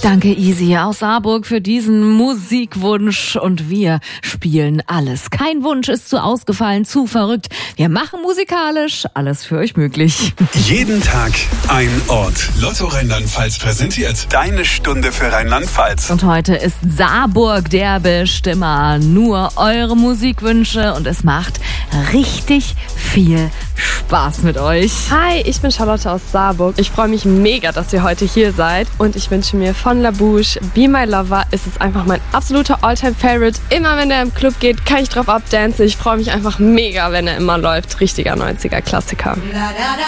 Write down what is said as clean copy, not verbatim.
Danke, Easy aus Saarburg, für diesen Musikwunsch. Und wir spielen alles. Kein Wunsch ist zu ausgefallen, zu verrückt. Wir machen musikalisch alles für euch möglich. Jeden Tag ein Ort. Lotto Rheinland-Pfalz präsentiert Deine Stunde für Rheinland-Pfalz. Und heute ist Saarburg der Bestimmer. Nur eure Musikwünsche und es macht richtig viel Spaß mit euch. Hi, ich bin Charlotte aus Saarburg. Ich freue mich mega, dass ihr heute hier seid. Und ich wünsche mir von La Bouche Be My Lover. Es ist einfach mein absoluter All-Time-Favorite. Immer wenn der im Club geht, kann ich drauf abdancen. Ich freue mich einfach mega, wenn er immer läuft. Richtiger 90er-Klassiker.